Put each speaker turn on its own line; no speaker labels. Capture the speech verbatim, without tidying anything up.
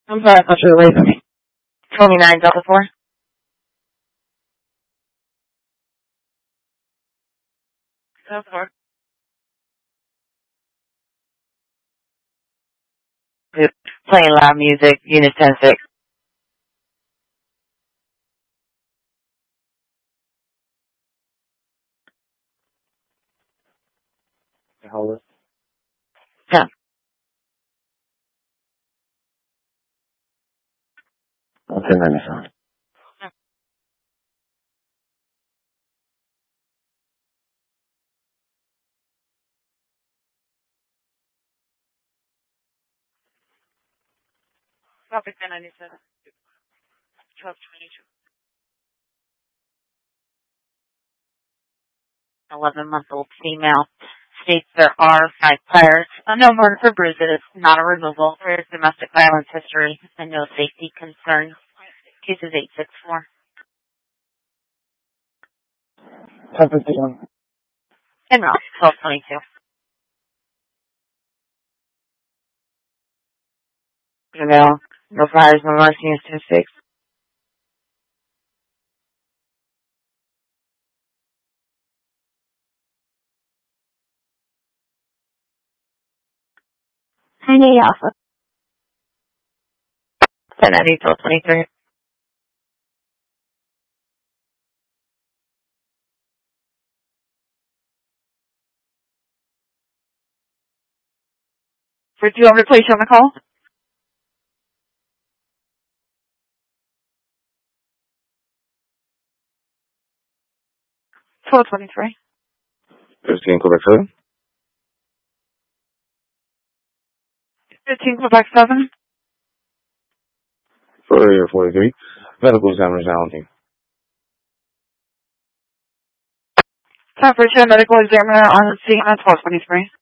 I'm sorry, I thought you were away from me. twenty-nine Delta four. Delta four. Good. Playing loud music, unit ten six.
Hold it.
Yeah.
I'll turn on the phone.
Topic ten ninety-seven. twelve twenty-two. eleven month old female. States there are five priors. Uh, no murder for bruises, not a removal. There is domestic violence history and no safety concerns. Case is eight six four.
ten fifty-one.
And Ross, twelve twenty-two. Janelle, no priors, no mercy, is ten six. Honey, Alpha. ten ninety, twelve twenty-three. For two hundred, please on the call. twelve twenty-three.
fifteen Quebec seven.
fifteen Quebec seven.
Fourier forty-three. Medical examiner's now on team.
Temperature medical examiner on the scene at twelve twenty-three.